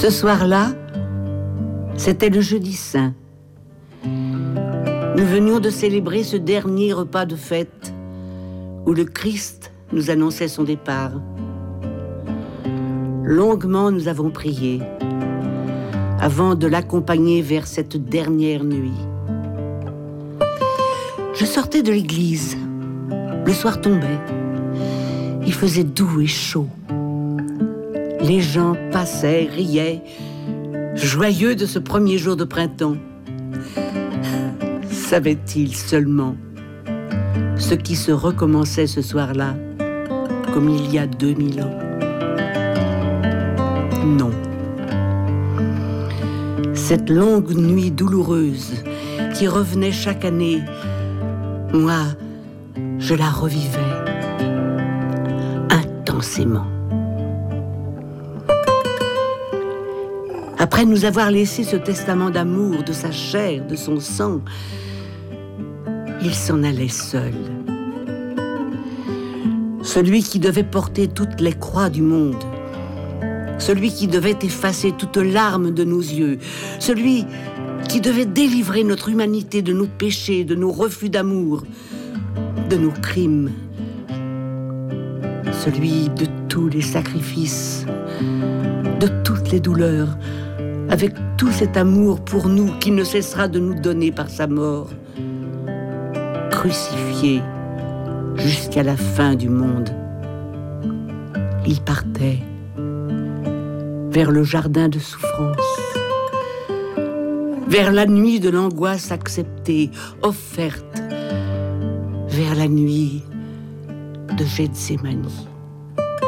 Ce soir-là, c'était le jeudi saint. Nous venions de célébrer ce dernier repas de fête où le Christ nous annonçait son départ. Longuement nous avons prié avant de l'accompagner vers cette dernière nuit. Je sortais de l'église. Le soir tombait. Il faisait doux et chaud. Les gens passaient, riaient, joyeux de ce premier jour de printemps. Savaient-ils seulement ce qui se recommençait ce soir-là, comme il y a 2000 ans? Non. Cette longue nuit douloureuse qui revenait chaque année, moi, je la revivais intensément. Après nous avoir laissé ce testament d'amour, de sa chair, de son sang, il s'en allait seul. Celui qui devait porter toutes les croix du monde, celui qui devait effacer toute larme de nos yeux, celui qui devait délivrer notre humanité de nos péchés, de nos refus d'amour, de nos crimes, celui de tous les sacrifices, de toutes les douleurs, avec tout cet amour pour nous qu'il ne cessera de nous donner par sa mort, crucifié jusqu'à la fin du monde. Il partait vers le jardin de souffrance, vers la nuit de l'angoisse acceptée, offerte, vers la nuit de Gethsémani.